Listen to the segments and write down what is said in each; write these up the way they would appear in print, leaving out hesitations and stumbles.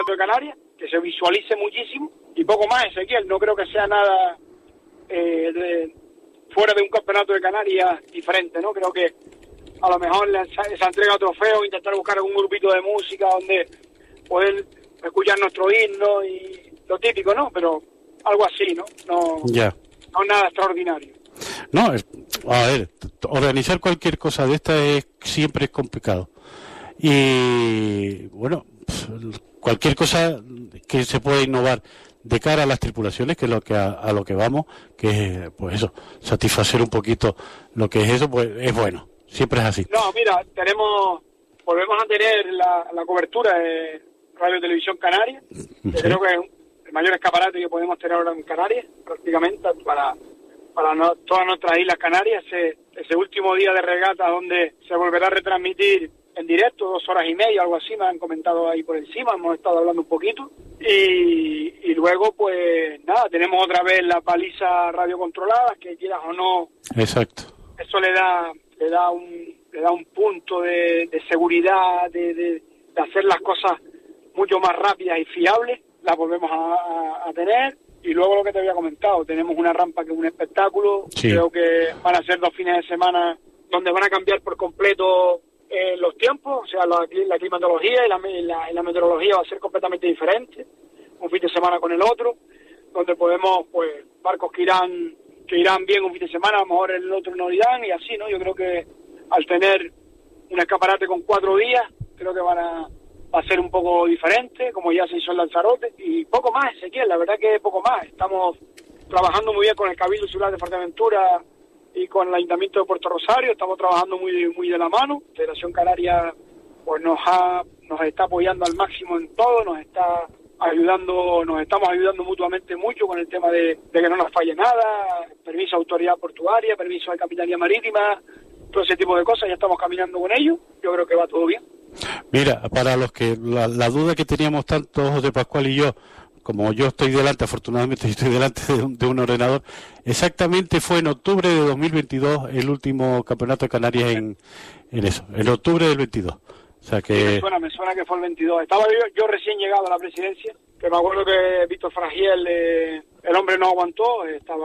de Canarias, que se visualice muchísimo, y poco más, Ezequiel. No creo que sea nada fuera de un campeonato de Canarias diferente, ¿no? Creo que a lo mejor esa entrega de trofeos, intentar buscar algún grupito de música donde poder escuchar nuestro himno y lo típico, ¿no? Pero algo así, ¿no? No nada extraordinario. No, a ver, organizar cualquier cosa de esta siempre es complicado. Y bueno, cualquier cosa que se pueda innovar de cara a las tripulaciones, que es lo que a lo que vamos, que es, pues eso, satisfacer un poquito lo que es eso, pues es bueno, siempre es así. No, mira, volvemos a tener la cobertura de Radio y Televisión Canaria, que creo que es el mayor escaparate que podemos tener ahora en Canarias, prácticamente, para todas nuestras islas Canarias, ese último día de regata donde se volverá a retransmitir en directo, 2 horas y media, algo así, me han comentado ahí por encima, hemos estado hablando un poquito, y luego, pues nada, tenemos otra vez la paliza radiocontrolada, que quieras o no, exacto, eso le da un punto de seguridad, de hacer las cosas mucho más rápidas y fiables, las volvemos a tener. Y luego lo que te había comentado, tenemos una rampa que es un espectáculo, sí. Creo que van a ser 2 fines de semana donde van a cambiar por completo los tiempos, o sea, la climatología y la meteorología va a ser completamente diferente, un fin de semana con el otro, donde podemos, pues, barcos que irán bien un fin de semana, a lo mejor el otro no irán, y así, ¿no? Yo creo que al tener un escaparate con 4 días, creo que va a ser un poco diferente, como ya se hizo en Lanzarote, y poco más, Ezequiel, la verdad que poco más. Estamos trabajando muy bien con el Cabildo Insular de Fuerteventura y con el Ayuntamiento de Puerto Rosario, estamos trabajando muy de la mano. Federación Canaria pues nos está apoyando al máximo en todo, nos estamos ayudando mutuamente mucho con el tema de que no nos falle nada, permiso de autoridad portuaria, permiso de Capitanía Marítima, todo ese tipo de cosas, ya estamos caminando con ellos, yo creo que va todo bien. Mira, para los que la duda que teníamos tanto José Pascual y yo, como yo estoy delante, afortunadamente estoy delante de un ordenador, exactamente fue en octubre de 2022 el último campeonato de Canarias en octubre del 22. O sea que... Sí, me suena que fue el 22. Estaba yo recién llegado a la presidencia, que me acuerdo que Víctor Fragiel, el hombre no aguantó,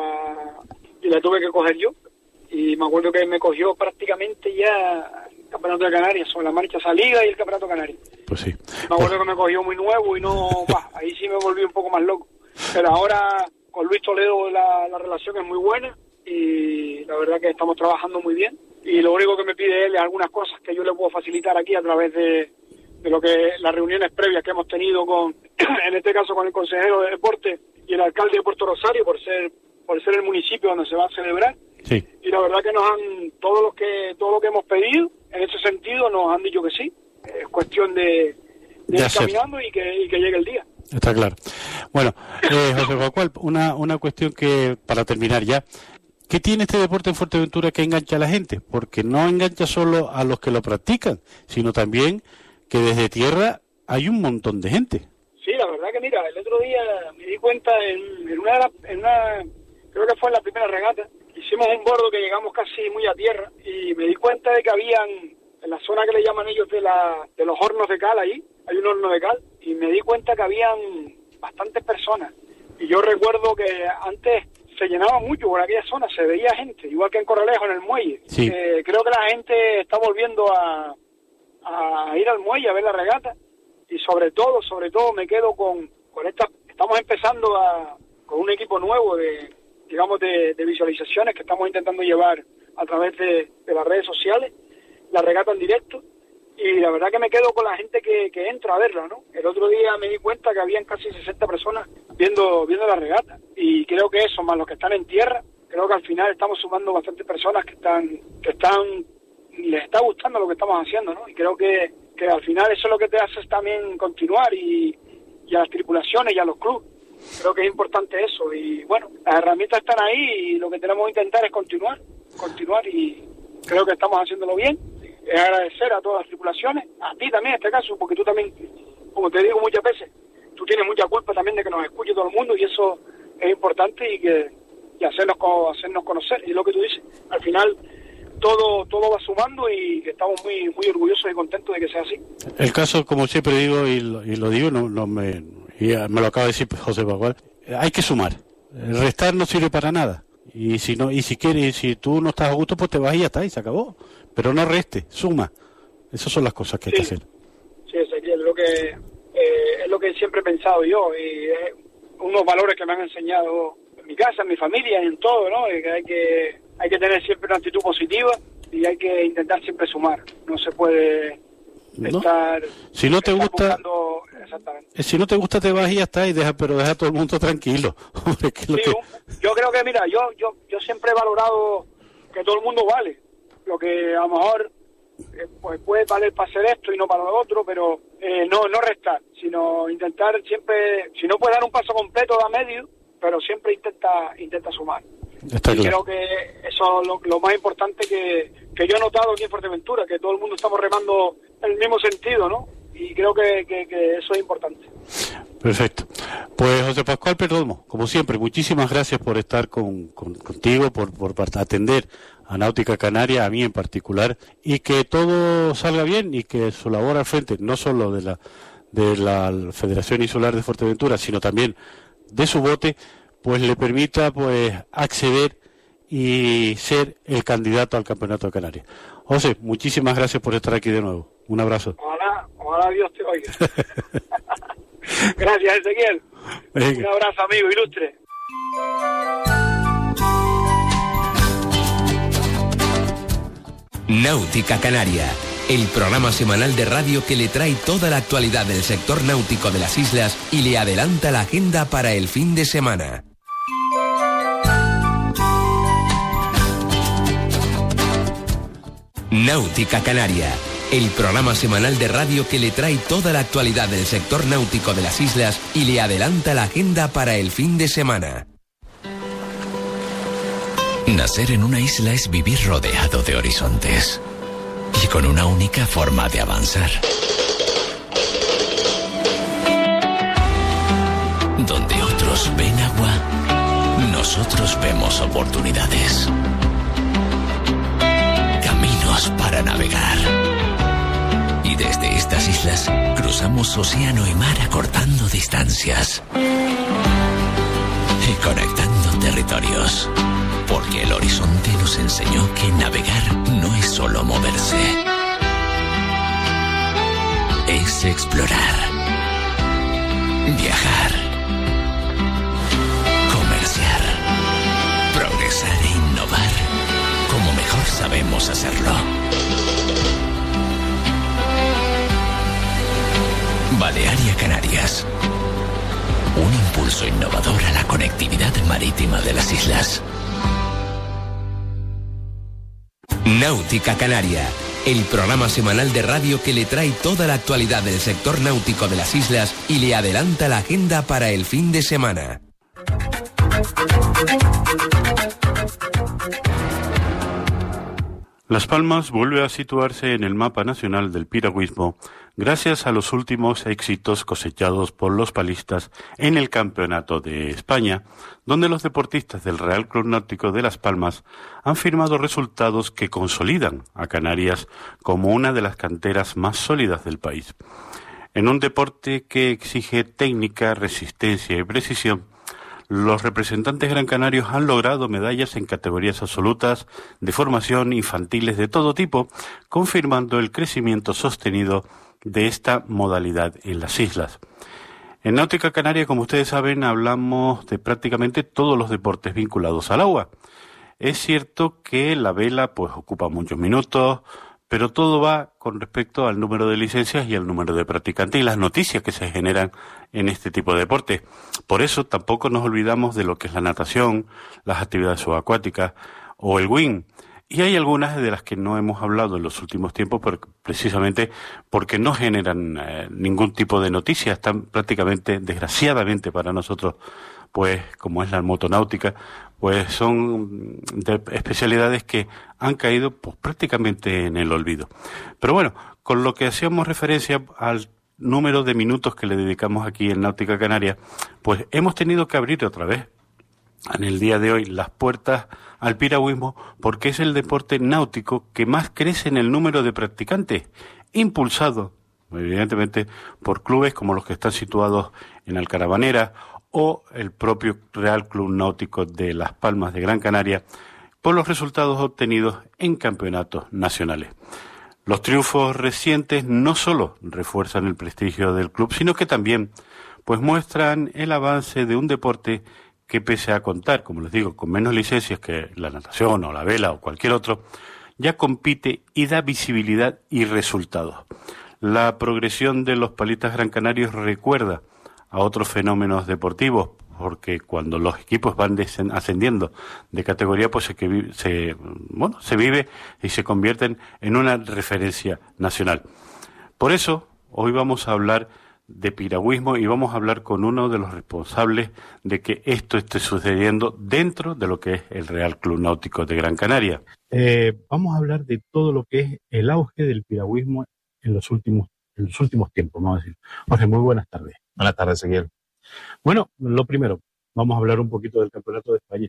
y le tuve que coger yo, y me acuerdo que me cogió prácticamente ya el Campeonato de Canarias, sobre la marcha salida y el Campeonato Canario. Pues sí. Me acuerdo que me cogió muy nuevo y ahí sí me volví un poco más loco. Pero ahora con Luis Toledo la relación es muy buena y la verdad que estamos trabajando muy bien. Y lo único que me pide él es algunas cosas que yo le puedo facilitar aquí a través de lo que las reuniones previas que hemos tenido en este caso con el consejero de deporte y el alcalde de Puerto Rosario por ser el municipio donde se va a celebrar. Sí. Y la verdad que todo lo que hemos pedido en ese sentido nos han dicho que sí. Es cuestión de ir caminando y que llegue el día. Está claro. Bueno, José Pascual, una cuestión que para terminar ya. ¿Qué tiene este deporte en Fuerteventura que engancha a la gente? Porque no engancha solo a los que lo practican, sino también que desde tierra hay un montón de gente. Sí, la verdad que mira, el otro día me di cuenta en una creo que fue en la primera regata, hicimos un bordo que llegamos casi muy a tierra y me di cuenta de que habían, en la zona que le llaman ellos de los hornos de cal ahí, hay un horno de cal, y me di cuenta que habían bastantes personas. Y yo recuerdo que antes se llenaba mucho por aquella zona, se veía gente, igual que en Corralejo, en el muelle. Sí. Creo que la gente está volviendo a ir al muelle a ver la regata, y sobre todo me quedo con esta, estamos empezando con un equipo nuevo de visualizaciones que estamos intentando llevar a través de las redes sociales, la regata en directo, y la verdad que me quedo con la gente que entra a verla, ¿no? El otro día me di cuenta que habían casi 60 personas viendo la regata, y creo que eso, más los que están en tierra, creo que al final estamos sumando bastantes personas que les está gustando lo que estamos haciendo, ¿no? Y creo que al final eso es lo que te hace también continuar, y a las tripulaciones y a los clubes. Creo que es importante eso, y bueno, las herramientas están ahí y lo que tenemos que intentar es continuar, y creo que estamos haciéndolo bien. Es agradecer a todas las tripulaciones, a ti también en este caso, porque tú también, como te digo muchas veces, tú tienes mucha culpa también de que nos escuche todo el mundo, y eso es importante, y hacernos conocer. Y lo que tú dices, al final todo va sumando y que estamos muy orgullosos y contentos de que sea así. El caso, como siempre digo y lo digo, me lo acaba de decir José Pascual, hay que sumar. El restar no sirve para nada. Y si tú no estás a gusto, pues te vas y ya está, y se acabó. Pero no reste, suma. Esas son las cosas que hay que hacer. Sí, Ezequiel, es lo que siempre he pensado yo, y es unos valores que me han enseñado en mi casa, en mi familia, y en todo, ¿no? Y que hay que tener siempre una actitud positiva y hay que intentar siempre sumar. No se puede estar... Si no te gusta... Exactamente. Si no te gusta, te vas y ya está, pero deja a todo el mundo tranquilo. Yo creo que, mira, yo siempre he valorado que todo el mundo vale. Lo que a lo mejor pues puede valer para hacer esto y no para lo otro, pero no restar, sino intentar siempre, si no puedes dar un paso completo, da medio, pero siempre intenta sumar. Está y claro. Creo que eso es lo más importante que yo he notado aquí en Fuerteventura, que todo el mundo estamos remando en el mismo sentido, ¿no? Y creo que eso es importante. Perfecto. Pues José Pascual Perdomo, como siempre, muchísimas gracias por estar contigo, por atender a Náutica Canaria, a mí en particular, y que todo salga bien y que su labor al frente, no solo de la Federación Insular de Fuerteventura, sino también de su bote, pues le permita pues acceder y ser el candidato al Campeonato de Canarias. José, muchísimas gracias por estar aquí de nuevo. Un abrazo. Ojalá Dios te oiga. Gracias, Ezequiel. Venga. Un abrazo, amigo ilustre. Náutica Canaria, el programa semanal de radio que le trae toda la actualidad del sector náutico de las islas y le adelanta la agenda para el fin de semana. Náutica Canaria, el programa semanal de radio que le trae toda la actualidad del sector náutico de las islas y le adelanta la agenda para el fin de semana. Nacer en una isla es vivir rodeado de horizontes y con una única forma de avanzar. Donde otros ven agua, nosotros vemos oportunidades. Caminos para navegar. Y desde estas islas cruzamos océano y mar acortando distancias y conectando territorios. Porque el horizonte nos enseñó que navegar no es solo moverse, es explorar, viajar, comerciar, progresar e innovar como mejor sabemos hacerlo. Balearia Canarias, un impulso innovador a la conectividad marítima de las islas. Náutica Canaria, el programa semanal de radio que le trae toda la actualidad del sector náutico de las islas y le adelanta la agenda para el fin de semana. Las Palmas vuelve a situarse en el mapa nacional del piragüismo gracias a los últimos éxitos cosechados por los palistas en el Campeonato de España, donde los deportistas del Real Club Náutico de Las Palmas han firmado resultados que consolidan a Canarias como una de las canteras más sólidas del país. En un deporte que exige técnica, resistencia y precisión, los representantes gran canarios han logrado medallas en categorías absolutas, de formación, infantiles de todo tipo, confirmando el crecimiento sostenido de esta modalidad en las islas. En Náutica Canaria, como ustedes saben, hablamos de prácticamente todos los deportes vinculados al agua. Es cierto que la vela pues ocupa muchos minutos, pero todo va con respecto al número de licencias y al número de practicantes y las noticias que se generan en este tipo de deporte. Por eso tampoco nos olvidamos de lo que es la natación, las actividades subacuáticas o el wing. Y hay algunas de las que no hemos hablado en los últimos tiempos precisamente porque no generan ningún tipo de noticias. Están prácticamente, desgraciadamente para nosotros, pues como es la motonáutica, pues son de especialidades que han caído pues prácticamente en el olvido. Pero bueno, con lo que hacíamos referencia al número de minutos que le dedicamos aquí en Náutica Canaria, pues hemos tenido que abrir otra vez en el día de hoy las puertas al piragüismo porque es el deporte náutico que más crece en el número de practicantes, impulsado evidentemente por clubes como los que están situados en Alcarabanera o el propio Real Club Náutico de Las Palmas de Gran Canaria, por los resultados obtenidos en campeonatos nacionales. Los triunfos recientes no solo refuerzan el prestigio del club, sino que también pues muestran el avance de un deporte que, pese a contar, como les digo, con menos licencias que la natación o la vela o cualquier otro, ya compite y da visibilidad y resultados. La progresión de los palistas gran canarios recuerda a otros fenómenos deportivos, porque cuando los equipos van ascendiendo de categoría, pues se vive y se convierten en una referencia nacional. Por eso, hoy vamos a hablar de piragüismo y vamos a hablar con uno de los responsables de que esto esté sucediendo dentro de lo que es el Real Club Náutico de Gran Canaria. Vamos a hablar de todo lo que es el auge del piragüismo en los últimos tiempos, vamos a decir. Jorge, muy buenas tardes. Buenas tardes, Ezequiel. Bueno, lo primero, vamos a hablar un poquito del Campeonato de España.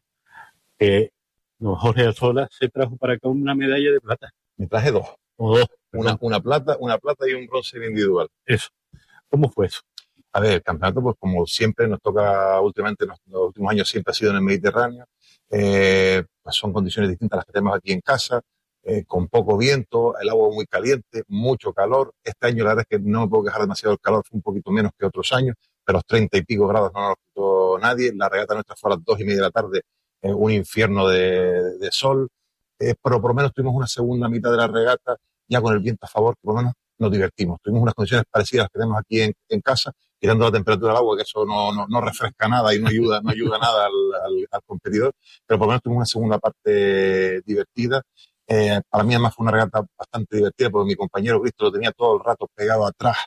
Jorge Alzola se trajo para acá una medalla de plata. Me traje dos. O dos. Una plata y un bronce individual. Eso. ¿Cómo fue eso? A ver, el campeonato, pues como siempre nos toca últimamente, los últimos años siempre ha sido en el Mediterráneo. Pues son condiciones distintas a las que tenemos aquí en casa, con poco viento, el agua muy caliente, mucho calor. Este año la verdad es que no me puedo quejar demasiado del calor, fue un poquito menos que otros años, pero los 30 y pico grados no nos quitó nadie. La regata nuestra fue a las 2:30 de la tarde, un infierno de sol, pero por lo menos tuvimos una segunda mitad de la regata ya con el viento a favor, que por lo menos nos divertimos. Tuvimos unas condiciones parecidas a las que tenemos aquí en casa, tirando la temperatura del agua, que eso no refresca nada y no ayuda nada al competidor, pero por lo menos tuvimos una segunda parte divertida. Para mí además fue una regata bastante divertida porque mi compañero Cristo lo tenía todo el rato pegado atrás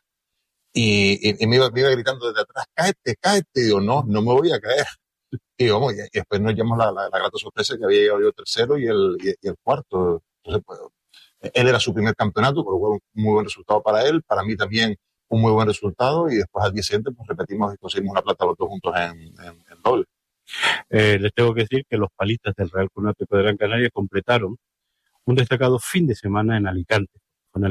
y me iba gritando desde atrás, cáete, digo, no me voy a caer. Y vamos, y después nos llamamos la grata sorpresa que había llegado yo tercero y el cuarto. Entonces, pues, él era su primer campeonato, por lo cual un muy buen resultado para él, para mí también un muy buen resultado, y después al día siguiente pues repetimos y conseguimos una plata los dos juntos en doble. Les tengo que decir que los palistas del Real Club Náutico de Gran Canaria completaron un destacado fin de semana en Alicante,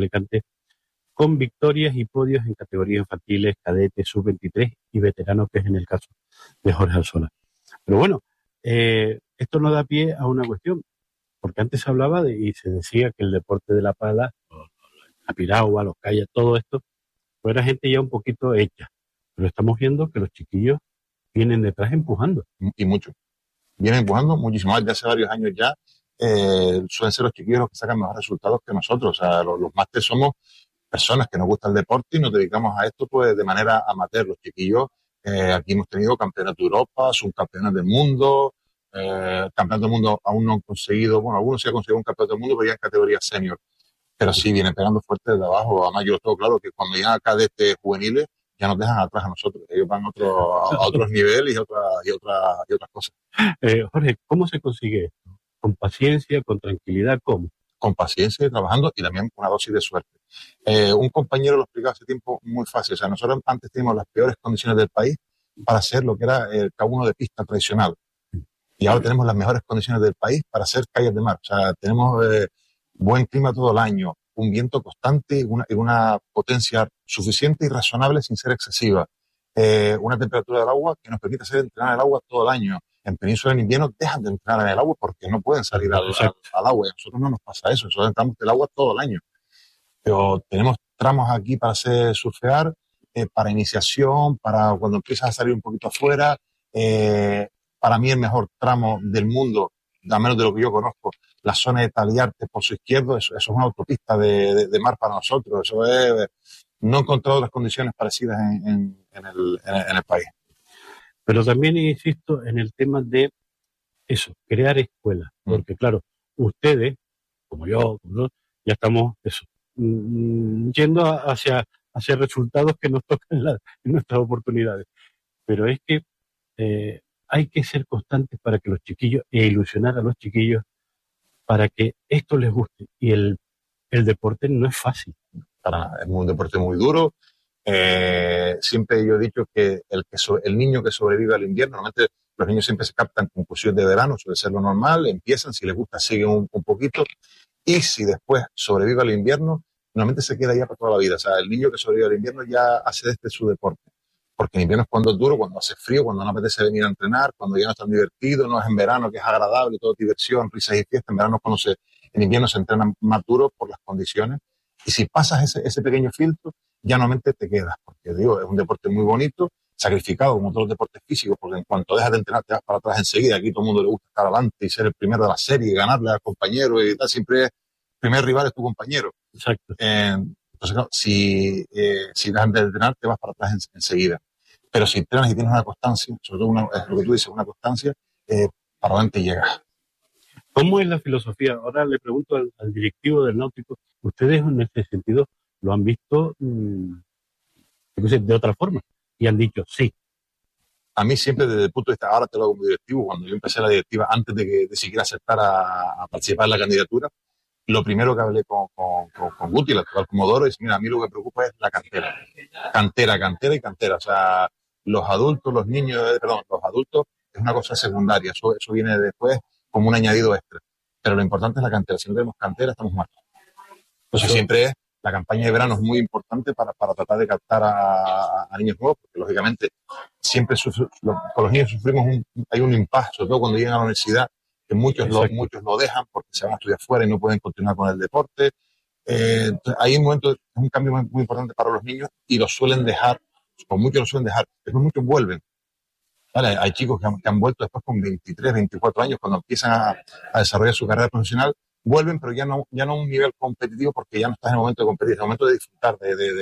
con victorias y podios en categorías infantiles, cadetes, sub-23 y veteranos, que es en el caso de Jorge Alzola. Pero bueno, esto no da pie a una cuestión, porque antes se hablaba y se decía que el deporte de la pala, la piragua, los kayaks, todo esto, pues era gente ya un poquito hecha. Pero estamos viendo que los chiquillos vienen detrás empujando. Y mucho. Vienen empujando muchísimo más, de hace varios años ya. Suelen ser los chiquillos los que sacan mejores resultados que nosotros. O sea, los másters somos personas que nos gusta el deporte y nos dedicamos a esto pues de manera amateur. Los chiquillos, aquí hemos tenido campeonatos de Europa, subcampeones del mundo. Campeonato del mundo aún no han conseguido, bueno, algunos sí han conseguido un campeonato del mundo, pero ya en categoría senior, pero sí vienen pegando fuerte desde abajo. Además yo tengo claro que cuando llegan a cadetes juveniles ya nos dejan atrás a nosotros, ellos van a otros niveles y otras cosas. Jorge, ¿cómo se consigue esto? ¿Con paciencia, con tranquilidad? ¿Cómo? Con paciencia y trabajando, y también con una dosis de suerte. Un compañero lo explicaba hace tiempo muy fácil. O sea, nosotros antes teníamos las peores condiciones del país para hacer lo que era el K1 de pista tradicional. Y ahora tenemos las mejores condiciones del país para hacer calles de mar. O sea, tenemos buen clima todo el año, un viento constante y una potencia suficiente y razonable sin ser excesiva. Una temperatura del agua que nos permite entrenar el agua todo el año. En Península en invierno dejan de entrenar en el agua porque no pueden salir al agua. Y a nosotros no nos pasa eso. Nosotros entramos del agua todo el año. Pero tenemos tramos aquí para hacer surfear, para iniciación, para cuando empiezas a salir un poquito afuera. Para mí el mejor tramo del mundo, a menos de lo que yo conozco, la zona de Taliarte por su izquierdo, eso es una autopista de mar para nosotros. Eso es, no he encontrado otras condiciones parecidas en el país. Pero también insisto en el tema de eso, crear escuelas. Porque claro, ustedes, como yo, ya estamos yendo hacia resultados que nos tocan en nuestras oportunidades. Pero es que hay que ser constantes para que los chiquillos, e ilusionar a los chiquillos para que esto les guste. Y el deporte no es fácil. Es un deporte muy duro. Siempre yo he dicho que el niño que sobrevive al invierno, normalmente Los niños siempre se captan con cursillos de verano, suele ser lo normal, empiezan, si les gusta siguen un poquito, y si después sobrevive al invierno, normalmente se queda ya para toda la vida. O sea, el niño que sobrevive al invierno ya hace de este su deporte. Porque en invierno es cuando es duro, cuando hace frío, cuando no apetece venir a entrenar, cuando ya no es tan divertido, no es en verano que es agradable, todo diversión, risas y fiestas. En verano es cuando en invierno se entrena más duro por las condiciones. Y si pasas ese pequeño filtro, ya normalmente te quedas. Porque digo, es un deporte muy bonito, sacrificado como todos los deportes físicos, porque en cuanto dejas de entrenar te vas para atrás enseguida. Aquí todo el mundo le gusta estar adelante y ser el primero de la serie y ganarle al compañero y tal. Siempre el primer rival es tu compañero. Exacto. Entonces, claro, si dejas de entrenar te vas para atrás enseguida. Pero si entrenas y tienes una constancia, sobre todo es lo que tú dices, una constancia, para adelante llegas. ¿Cómo es la filosofía? Ahora le pregunto al directivo del Náutico, ¿ustedes en este sentido lo han visto de otra forma? Y han dicho sí. A mí siempre desde el punto de vista, ahora te lo hago como directivo, cuando yo empecé la directiva, antes de siquiera aceptar a participar en la candidatura, lo primero que hablé con Guti, el actual Comodoro, es, mira, a mí lo que me preocupa es la cantera. Cantera y cantera. O sea, los adultos es una cosa secundaria. Eso viene después como un añadido extra. Pero lo importante es la cantera. Si no tenemos cantera, estamos muertos. Entonces siempre es, la campaña de verano es muy importante para tratar de captar a niños nuevos, porque lógicamente siempre con los niños hay un impasse, sobre todo cuando llegan a la universidad, que muchos lo dejan porque se van a estudiar fuera y no pueden continuar con el deporte. Hay un momento, es un cambio muy importante para los niños y los suelen dejar, con muchos los suelen dejar, después muchos vuelven. ¿Vale? Hay chicos que han vuelto después con 23, 24 años, cuando empiezan a desarrollar su carrera profesional, vuelven, pero ya no a un nivel competitivo porque ya no estás en el momento de competir, es el momento de disfrutar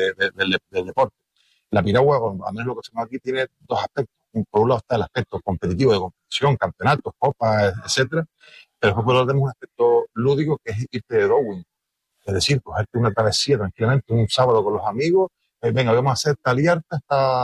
del deporte. La piragua, al menos lo que hacemos aquí, tiene dos aspectos. Por un lado está el aspecto competitivo de competición, campeonatos, copas, etcétera, pero después por otro lado tenemos un aspecto lúdico que es irte de Darwin. Es decir, cogerte una travesía tranquilamente un sábado con los amigos, venga, vamos a hacer tal y harta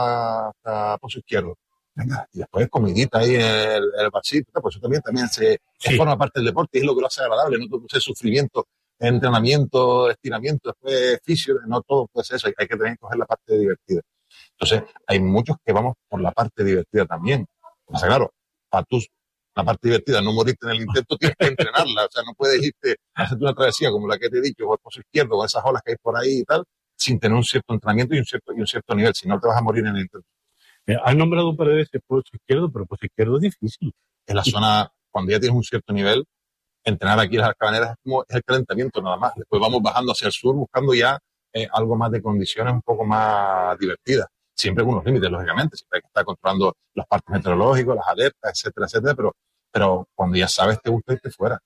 hasta Pozo Izquierdo. Venga, y después comidita ahí en el barcito, pues eso también forma parte del deporte y es lo que lo hace agradable, no todo es sufrimiento, entrenamiento, estiramiento, después fisio, no todo puede ser eso, hay que tener que coger la parte divertida. Entonces, hay muchos que vamos por la parte divertida también. O sea, claro, para tú, la parte divertida, no morirte en el intento, tienes que entrenarla. O sea, no puedes irte a hacerte una travesía como la que te he dicho, por el Pozo Izquierdo, con esas olas que hay por ahí y tal, sin tener un cierto entrenamiento y un cierto nivel, si no te vas a morir en el intento. Has nombrado un par de veces Pozo Izquierdo, pero Pozo Izquierdo es difícil. Es la zona, cuando ya tienes un cierto nivel, entrenar aquí en las Alcabaneras es el calentamiento nada más. Después vamos bajando hacia el sur buscando ya algo más de condiciones un poco más divertidas. Siempre con unos límites, lógicamente. Siempre hay que estar controlando los partes meteorológicos, las alertas, etcétera, etcétera. Pero cuando ya sabes, te gusta irte fuera.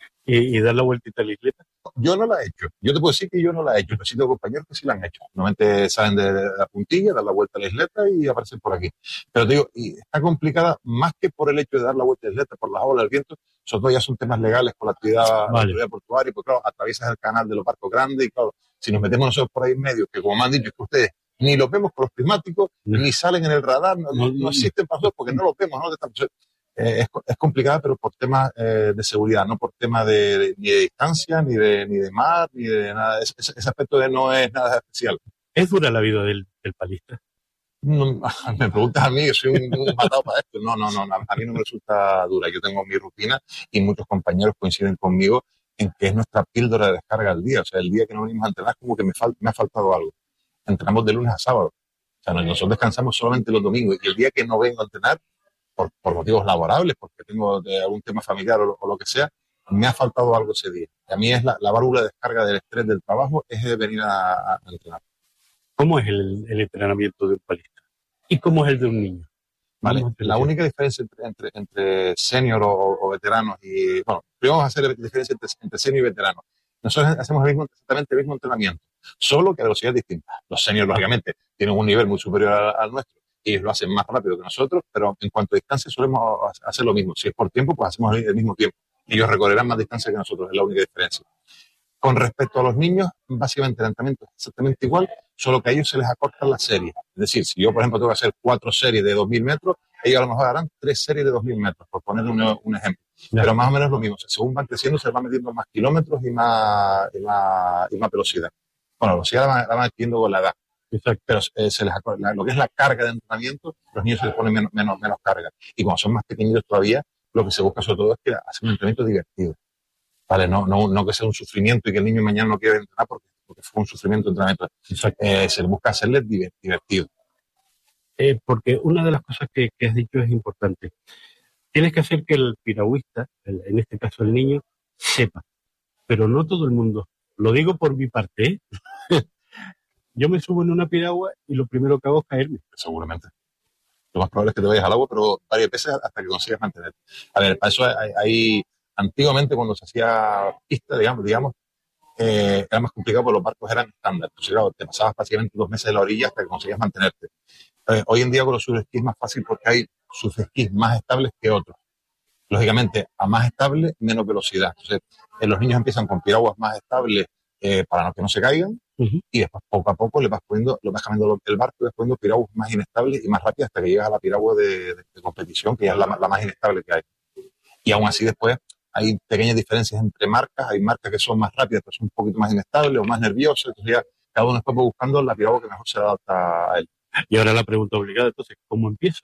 ¿Y dar la vueltita a la isleta? Yo no la he hecho. Yo te puedo decir que yo no la he hecho, pero sí tengo compañeros que sí la han hecho. Normalmente salen de la puntilla, dan la vuelta a la isleta y aparecen por aquí. Pero te digo, y está complicada más que por el hecho de dar la vuelta a la isleta, por las olas, el viento. Sobre todo ya son temas legales con la actividad portuaria, porque claro, atraviesas el canal de los barcos grandes y claro, si nos metemos nosotros por ahí en medio, que como me han dicho que ustedes ni los vemos con los prismáticos, ni salen en el radar, no existen para nosotros porque no los vemos, ¿no? Es complicada, pero por temas de seguridad, no por temas ni de distancia, ni de mar, ni de nada. Ese aspecto no es nada especial. ¿Es dura la vida del palista? No, me preguntas a mí, yo soy un matado para esto. No, a mí no me resulta dura. Yo tengo mi rutina y muchos compañeros coinciden conmigo en que es nuestra píldora de descarga al día. O sea, el día que no venimos a entrenar como que me ha faltado algo. Entrenamos de lunes a sábado. O sea, nosotros descansamos solamente los domingos y el día que no vengo a entrenar, por motivos laborables, porque tengo algún tema familiar o lo que sea, me ha faltado algo ese día. Y a mí es la válvula de descarga del estrés del trabajo, es de venir a entrenar. ¿Cómo es el entrenamiento de un palista? ¿Y cómo es el de un niño? Vale, la única diferencia entre senior o veteranos y... Bueno, primero vamos a hacer la diferencia entre senior y veteranos. Nosotros hacemos exactamente el mismo entrenamiento, solo que a velocidades distintas. Los seniors, lógicamente, tienen un nivel muy superior al nuestro. Ellos lo hacen más rápido que nosotros, pero en cuanto a distancia solemos hacer lo mismo. Si es por tiempo, pues hacemos el mismo tiempo. Ellos recorrerán más distancia que nosotros, es la única diferencia. Con respecto a los niños, básicamente el entrenamiento es exactamente igual, solo que a ellos se les acortan las series. Es decir, si yo, por ejemplo, tengo que hacer 4 series de 2.000 metros, ellos a lo mejor harán 3 series de 2.000 metros, por poner un ejemplo. Pero más o menos lo mismo. O sea, según van creciendo, se van metiendo más kilómetros y más velocidad. Bueno, la velocidad la van adquiriendo con la edad. Exacto. Pero lo que es la carga de entrenamiento, los niños se les pone menos carga. Y cuando son más pequeñitos todavía, lo que se busca sobre todo es que hacer un entrenamiento divertido. ¿Vale? No que sea un sufrimiento y que el niño mañana no quiera entrenar porque fue un sufrimiento de entrenamiento. Se le busca hacerles divertido. Porque una de las cosas que has dicho es importante. Tienes que hacer que el piragüista, en este caso el niño, sepa. Pero no todo el mundo. Lo digo por mi parte, ¿eh? Yo me subo en una piragua y lo primero que hago es caerme. Seguramente. Lo más probable es que te vayas al agua, pero varias veces hasta que consigas mantenerte. A ver, para eso hay antiguamente cuando se hacía pista, digamos, era más complicado porque los barcos eran estándar. Entonces, claro, te pasabas básicamente 2 meses en la orilla hasta que conseguías mantenerte. Hoy en día con los surfskis es más fácil porque hay surfskis más estables que otros. Lógicamente, a más estable, menos velocidad. Entonces, los niños empiezan con piraguas más estables para que no se caigan, y después poco a poco le vas cambiando el barco y vas poniendo piraguas más inestables y más rápidas hasta que llegas a la piragua de competición, que ya es la más inestable que hay. Y aún así después hay pequeñas diferencias entre marcas, hay marcas que son más rápidas, pero son un poquito más inestables o más nerviosas, entonces ya cada uno después va buscando la piragua que mejor se adapta a él. Y ahora la pregunta obligada, entonces, ¿cómo empiezo?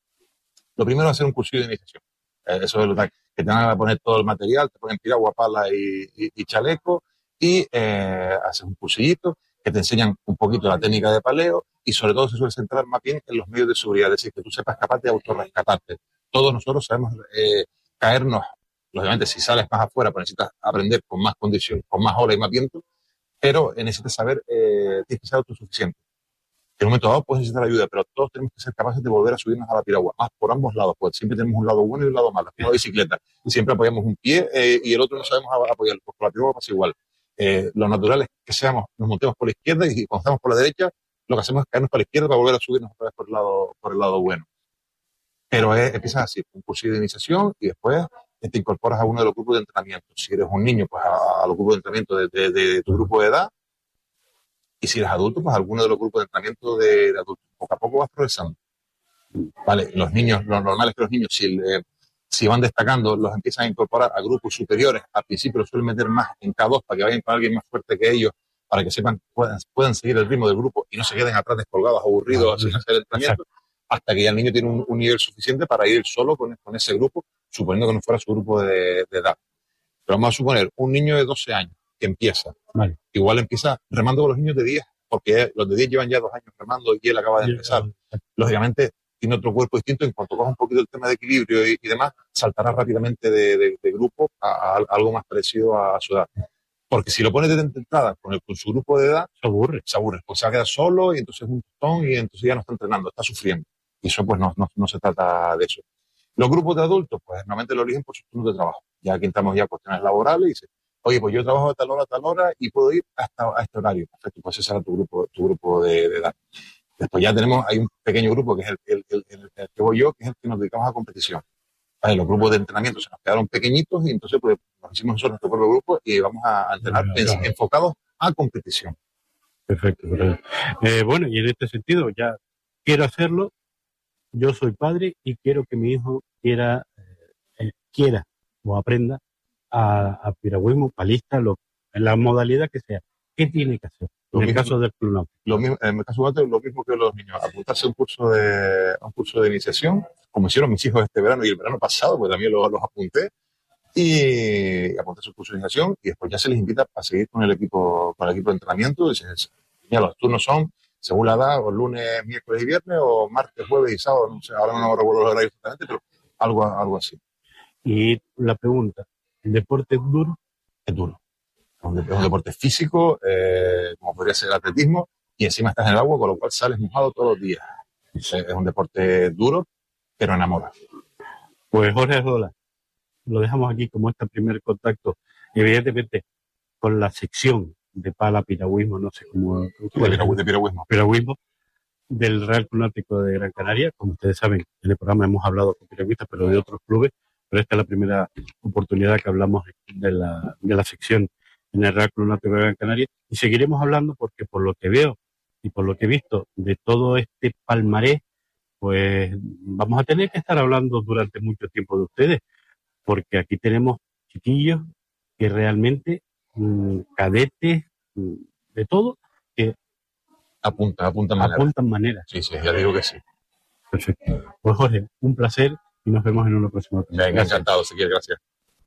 Lo primero es hacer un cursillo de iniciación. Eso es lo que te van a poner todo el material, te ponen piragua, pala y chaleco, y haces un cursillito que te enseñan un poquito la técnica de paleo, y sobre todo se suele centrar más bien en los medios de seguridad, es decir, que tú sepas capaz de autorrescatarte. Todos nosotros sabemos caernos. Lógicamente, si sales más afuera, pues necesitas aprender con más condición, con más ola y más viento, pero necesitas saber, tienes que ser autosuficiente. En un momento dado puedes necesitar ayuda, pero todos tenemos que ser capaces de volver a subirnos a la piragua, más por ambos lados, pues siempre tenemos un lado bueno y un lado malo, como la bicicleta. Siempre apoyamos un pie y el otro no sabemos apoyarlo, pues con la piragua pasa igual. Lo natural es que nos montemos por la izquierda y cuando estamos por la derecha, lo que hacemos es caernos por la izquierda para volver a subirnos otra vez por el lado bueno. Pero empiezas así, un cursillo de iniciación y después te incorporas a uno de los grupos de entrenamiento. Si eres un niño, pues a los grupos de entrenamiento de tu grupo de edad. Y si eres adulto, pues alguno de los grupos de entrenamiento de adultos. Poco a poco vas progresando. Vale, los niños, lo normal es que los niños, si van destacando, los empiezan a incorporar a grupos superiores. Al principio los suelen meter más en K2 para que vayan con alguien más fuerte que ellos, para que sepan, puedan seguir el ritmo del grupo y no se queden atrás descolgados, aburridos, sin hacer el entrenamiento, hasta que ya el niño tiene un nivel suficiente para ir solo con ese grupo, suponiendo que no fuera su grupo de edad. Pero vamos a suponer, un niño de 12 años que empieza, vale, igual empieza remando con los niños de 10, porque los de 10 llevan ya 2 años remando y él acaba de empezar. Lógicamente tiene otro cuerpo distinto, en cuanto coja un poquito el tema de equilibrio y demás, saltará rápidamente de grupo a algo más parecido a su edad. Porque si lo pones de entrada con su grupo de edad, se aburre, pues se va a quedar solo y entonces es un tostón y entonces ya no está entrenando, está sufriendo. Y eso pues no se trata de eso. Los grupos de adultos, pues normalmente lo eligen por sus turnos de trabajo. Ya aquí estamos ya cuestiones laborales y dicen, oye, pues yo trabajo a tal hora y puedo ir hasta a este horario. Perfecto, pues ese será tu grupo de edad. Después ya hay un pequeño grupo que es el que voy yo, que es el que nos dedicamos a competición. Vale, los grupos de entrenamiento se nos quedaron pequeñitos y entonces pues nos hicimos nosotros nuestro propio grupo y vamos a entrenar enfocados a competición. Perfecto. Bueno, y en este sentido ya quiero hacerlo. Yo soy padre y quiero que mi hijo quiera o aprenda a piragüismo, palista, en la modalidad que sea. ¿Qué tiene que hacer? En el caso del Club Náutico. En el caso náutico, lo mismo que los niños, apuntarse a un curso de iniciación, como hicieron mis hijos este verano y el verano pasado, pues también los apunté, y apuntarse a un curso de iniciación, y después ya se les invita a seguir con el equipo de entrenamiento. Ya los turnos son según la edad, o lunes, miércoles y viernes, o martes, jueves y sábado, no sé, ahora no recuerdo los horarios exactamente, pero algo así. Y la pregunta, ¿el deporte es duro? Es duro. Es un deporte físico, como podría ser el atletismo, y encima estás en el agua, con lo cual sales mojado todos los días. Es un deporte duro, pero enamora. Pues Jorge Ardola, lo dejamos aquí como este primer contacto, evidentemente con la sección de pala piragüismo, no sé cómo... De piragüismo del Real Club Náutico de Gran Canaria. Como ustedes saben, en el programa hemos hablado con piragüistas, pero de otros clubes, pero esta es la primera oportunidad que hablamos de la sección en el Real Club Náutico de Gran Canaria, y seguiremos hablando porque por lo que veo y por lo que he visto de todo este palmarés, pues vamos a tener que estar hablando durante mucho tiempo de ustedes, porque aquí tenemos chiquillos que realmente, cadetes, de todo, que Apuntan maneras. Apuntan maneras. Sí, ya digo que sí. Perfecto. Pues Jorge, un placer y nos vemos en una próxima ocasión. Venga, encantado, Ezequiel, gracias.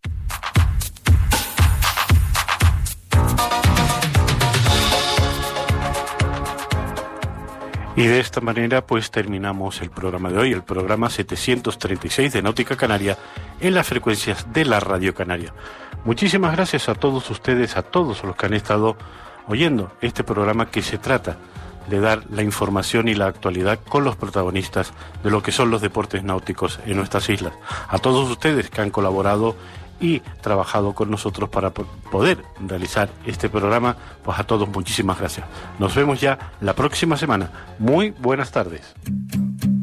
Y de esta manera pues terminamos el programa de hoy, el programa 736 de Náutica Canaria en las frecuencias de la Radio Canaria. Muchísimas gracias a todos ustedes, a todos los que han estado oyendo este programa, que se trata de dar la información y la actualidad con los protagonistas de lo que son los deportes náuticos en nuestras islas. A todos ustedes que han colaborado y trabajado con nosotros para poder realizar este programa, pues a todos muchísimas gracias. Nos vemos ya la próxima semana. Muy buenas tardes.